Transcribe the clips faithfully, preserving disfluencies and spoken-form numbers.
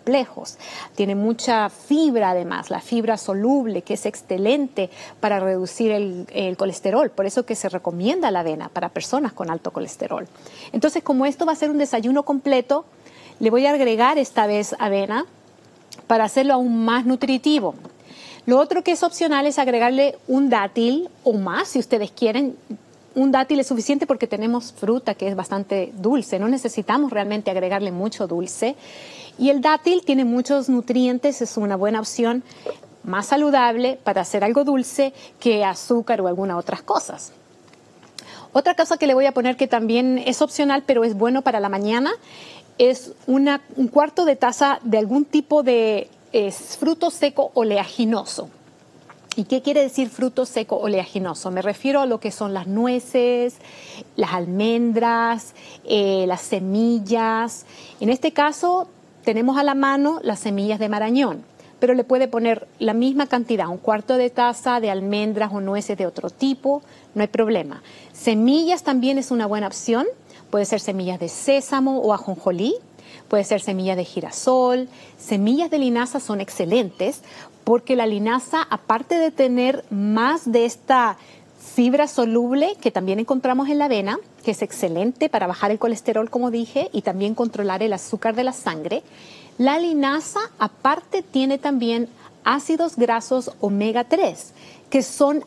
complejos. Tiene mucha fibra además, la fibra soluble, que es excelente para reducir el, el colesterol. Por eso que se recomienda la avena para personas con alto colesterol. Entonces, como esto va a ser un desayuno completo, le voy a agregar esta vez avena para hacerlo aún más nutritivo. Lo otro que es opcional es agregarle un dátil o más, si ustedes quieren. Un dátil es suficiente porque tenemos fruta que es bastante dulce, no necesitamos realmente agregarle mucho dulce. Y el dátil tiene muchos nutrientes, es una buena opción, más saludable para hacer algo dulce que azúcar o algunas otras cosas. Otra cosa que le voy a poner que también es opcional, pero es bueno para la mañana, es una, un cuarto de taza de algún tipo de es fruto seco oleaginoso. ¿Y qué quiere decir fruto seco oleaginoso? Me refiero a lo que son las nueces, las almendras, eh, las semillas. En este caso tenemos a la mano las semillas de marañón, pero le puede poner la misma cantidad, un cuarto de taza de almendras o nueces de otro tipo, no hay problema. Semillas también es una buena opción, puede ser semillas de sésamo o ajonjolí. Puede ser semillas de girasol, semillas de linaza son excelentes porque la linaza, aparte de tener más de esta fibra soluble que también encontramos en la avena, que es excelente para bajar el colesterol, como dije, y también controlar el azúcar de la sangre, la linaza aparte tiene también ácidos grasos omega tres, que son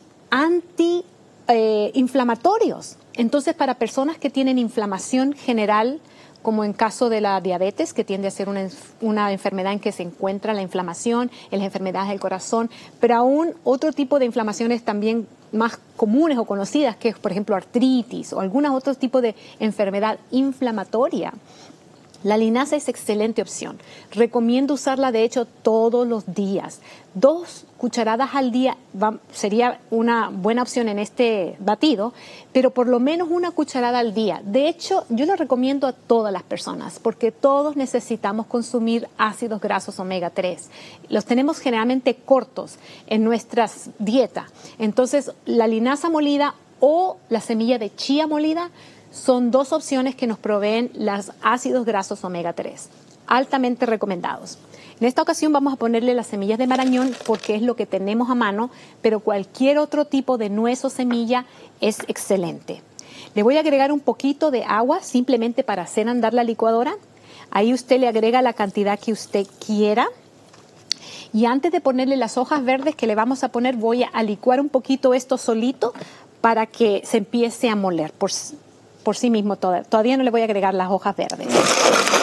antiinflamatorios. Entonces, para personas que tienen inflamación general, como en caso de la diabetes, que tiende a ser una, una enfermedad en que se encuentra la inflamación, en las enfermedades del corazón, pero aún otro tipo de inflamaciones también más comunes o conocidas, que es, por ejemplo, artritis o algún otro tipo de enfermedad inflamatoria. La linaza es excelente opción. Recomiendo usarla, de hecho, todos los días. Dos cucharadas al día va, sería una buena opción en este batido, pero por lo menos una cucharada al día. De hecho, yo lo recomiendo a todas las personas porque todos necesitamos consumir ácidos grasos omega tres. Los tenemos generalmente cortos en nuestras dietas. Entonces, la linaza molida o la semilla de chía molida son dos opciones que nos proveen los ácidos grasos omega tres, altamente recomendados. En esta ocasión vamos a ponerle las semillas de marañón porque es lo que tenemos a mano, pero cualquier otro tipo de nuez o semilla es excelente. Le voy a agregar un poquito de agua simplemente para hacer andar la licuadora. Ahí usted le agrega la cantidad que usted quiera. Y antes de ponerle las hojas verdes que le vamos a poner, voy a licuar un poquito esto solito para que se empiece a moler por por sí mismo. Todavía no le voy a agregar las hojas verdes.